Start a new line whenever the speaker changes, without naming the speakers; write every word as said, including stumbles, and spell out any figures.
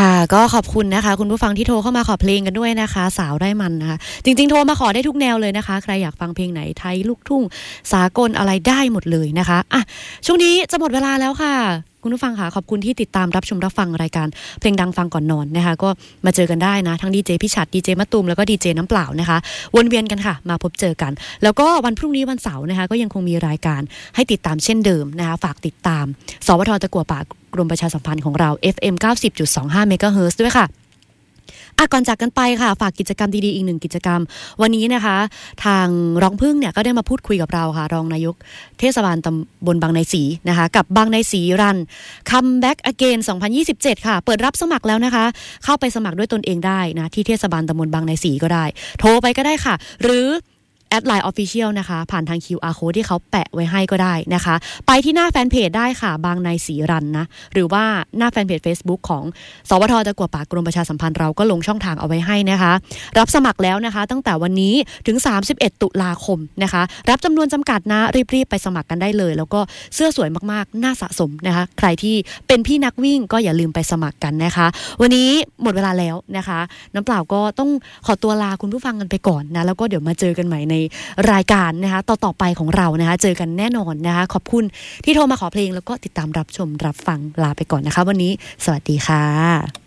ค่ะก็ขอบคุณนะคะคุณผู้ฟังที่โทรเข้ามาขอเพลงกันด้วยนะคะสาวได้มันนะคะจริงๆโทรมาขอได้ทุกแนวเลยนะคะใครอยากฟังเพลงไหนไทยลูกทุ่งสากลอะไรได้หมดเลยนะคะอ่ะช่วงนี้จะหมดเวลาแล้วค่ะคุณผู้ฟังค่ะขอบคุณที่ติดตามรับชมรับฟังรายการเพลงดังฟังก่อนนอนนะคะก็มาเจอกันได้นะทั้งดีเจพี่ฉัตรดีเจมะตูมแล้วก็ดีเจน้ำเปล่านะคะวนเวียนกันค่ะมาพบเจอกันแล้วก็วันพรุ่งนี้วันเสาร์นะคะก็ยังคงมีรายการให้ติดตามเช่นเดิมนะคะฝากติดตามสวทตะกั่วป่ากรมประชาสัมพันธ์ของเรา เอฟ เอ็ม เก้าสิบจุดสองห้า เมกะเฮิรตซ์ด้วยค่ะอ่ะก่อนจากกันไปค่ะฝากกิจกรรมดีๆอีกหนึ่งกิจกรรมวันนี้นะคะทางรองพึ่งเนี่ยก็ได้มาพูดคุยกับเราค่ะรองนายกเทศบาลตำบลบางนายศรีนะคะกับบางนายศรีรัน Come Back Again สองพันยี่สิบเจ็ดค่ะเปิดรับสมัครแล้วนะคะเข้าไปสมัครด้วยตนเองได้นะที่เทศบาลตำบลบางนายศรีก็ได้โทรไปก็ได้ค่ะหรือแอดไลน์ Official นะคะผ่านทาง คิว อาร์ Code ที่เขาแปะไว้ให้ก็ได้นะคะไปที่หน้าแฟนเพจได้ค่ะบางนายศรีรันนะหรือว่าหน้าแฟนเพจ Facebook ของสวทตะกั่วป่ากรมประชาสัมพันธ์เราก็ลงช่องทางเอาไว้ให้นะคะรับสมัครแล้วนะคะตั้งแต่วันนี้ถึงสามสิบเอ็ดตุลาคมนะคะรับจำนวนจำกัดนะรีบๆไปสมัครกันได้เลยแล้วก็เสื้อสวยมากๆน่าสะสมนะคะใครที่เป็นพี่นักวิ่งก็อย่าลืมไปสมัครกันนะคะวันนี้หมดเวลาแล้วนะคะน้ำเปล่าก็ต้องขอตัวลาคุณผู้ฟังกันไปก่อนนะแล้วก็เดี๋ยวมาเจอกันใหม่ในรายการนะคะต่อๆไปของเรานะคะเจอกันแน่นอนนะคะขอบคุณที่โทรมาขอเพลงแล้วก็ติดตามรับชมรับฟังลาไปก่อนนะคะวันนี้สวัสดีค่ะ